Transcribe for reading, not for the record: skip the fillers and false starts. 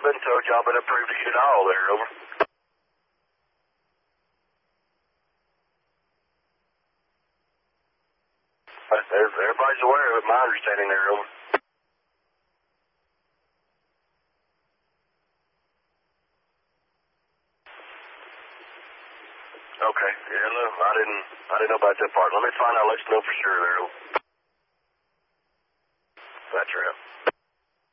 been told y'all been approved to get it all there, over. Everybody's aware of it, my understanding there, over. Okay, yeah, no, I didn't know about that part. Let me find out, let you know for sure there, over. That's right.